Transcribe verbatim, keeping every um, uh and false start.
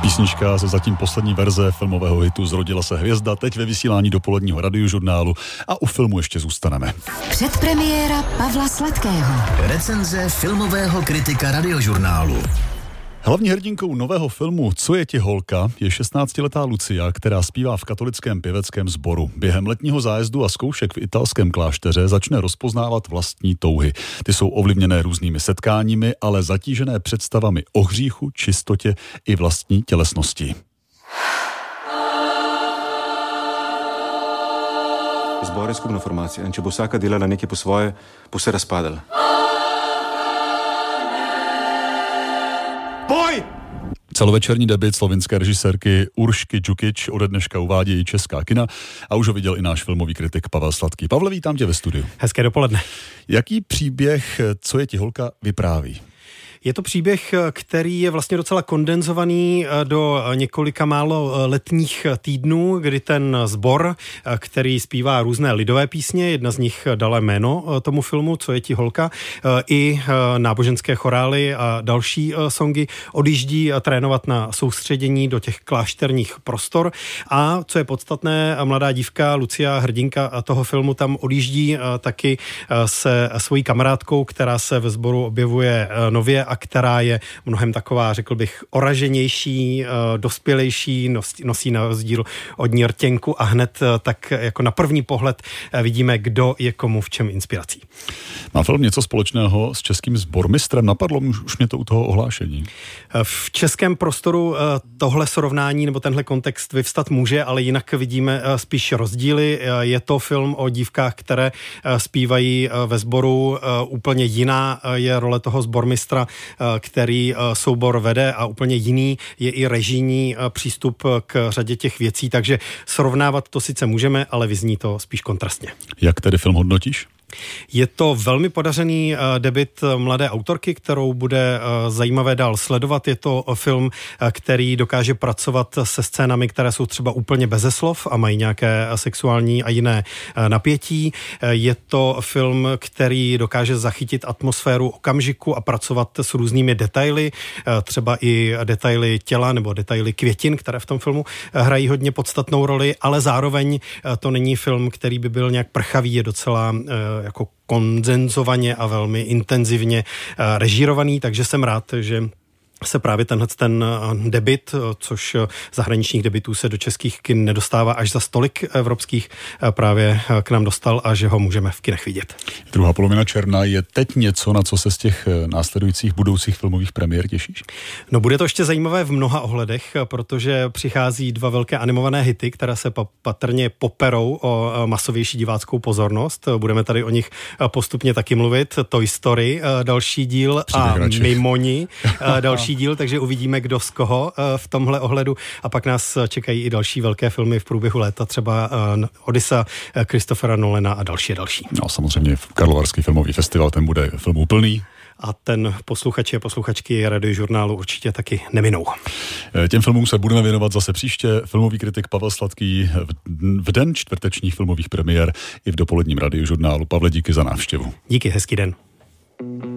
Písnička ze zatím poslední verze filmového hitu Zrodila se hvězda, teď ve vysílání dopoledního radiožurnálu a u filmu ještě zůstaneme. Předpremiéra Pavla Sladkého. Recenze filmového kritika radiožurnálu. Hlavní hrdinkou nového filmu Co je ti holka je šestnáctiletá Lucia, která zpívá v katolickém pěveckém sboru. Během letního zájezdu a zkoušek v italském klášteře začne rozpoznávat vlastní touhy. Ty jsou ovlivněné různými setkáními, ale zatížené představami o hříchu, čistotě i vlastní tělesnosti. Zbor je skupna formacija. Če bo vsaka delala nekaj po svoje, bo se razpadala. Boj! Celovečerní debut slovinské režisérky Uršky Džukič ode dneška uvádějí česká kina a už ho viděl i náš filmový kritik Pavel Sladký. Pavle, vítám tě ve studiu. Hezké dopoledne. Jaký příběh Co je ti holka vypráví? Je to příběh, který je vlastně docela kondenzovaný do několika málo letních týdnů, kdy ten sbor, který zpívá různé lidové písně, jedna z nich dala jméno tomu filmu Co je ti holka, i náboženské chorály a další songy, odjíždí trénovat na soustředění do těch klášterních prostor a co je podstatné, mladá dívka Lucia, hrdinka toho filmu, tam odjíždí taky se svojí kamarádkou, která se ve sboru objevuje nově a která je mnohem taková, řekl bych, oraženější, dospělejší, nosí na rozdíl od ní rtěnku a hned tak jako na první pohled vidíme, kdo je komu v čem inspirací. Má film něco společného s českým sbormistrem? Napadlo už mě to u toho ohlášení. V českém prostoru tohle srovnání nebo tenhle kontext vyvstat může, ale jinak vidíme spíš rozdíly. Je to film o dívkách, které zpívají ve sboru. Úplně jiná je role toho sbormistra, který soubor vede a úplně jiný je i režijní přístup k řadě těch věcí, takže srovnávat to sice můžeme, ale vyzní to spíš kontrastně. Jak tedy film hodnotíš? Je to velmi podařený debut mladé autorky, kterou bude zajímavé dál sledovat. Je to film, který dokáže pracovat se scénami, které jsou třeba úplně beze slov a mají nějaké sexuální a jiné napětí. Je to film, který dokáže zachytit atmosféru okamžiku a pracovat s různými detaily, třeba i detaily těla nebo detaily květin, které v tom filmu hrají hodně podstatnou roli, ale zároveň to není film, který by byl nějak prchavý, je docela jako konzenzovaně a velmi intenzivně režírovaný, takže jsem rád, že se právě tenhle ten debut, což zahraničních debutů se do českých kin nedostává až za stolik evropských, právě k nám dostal a že ho můžeme v kinech vidět. Druhá polovina června je teď něco, na co se z těch následujících budoucích filmových premiér těšíš? No, bude to ještě zajímavé v mnoha ohledech, protože přichází dva velké animované hity, které se patrně poperou o masovější diváckou pozornost. Budeme tady o nich postupně taky mluvit. Toy Story, další díl, a Mimoni, další díl, takže uvidíme, kdo z koho v tomhle ohledu. A pak nás čekají i další velké filmy v průběhu léta, třeba Odyssea Christophera Nolana a další a další. No, samozřejmě Karlovarský filmový festival, ten bude filmů plný. A ten posluchači a posluchačky radiožurnálu určitě taky neminou. Těm filmům se budeme věnovat zase příště. Filmový kritik Pavel Sladký v den čtvrtečních filmových premiér i v dopoledním radiožurnálu. Pavle, díky za návštěvu. Díky, hezký den.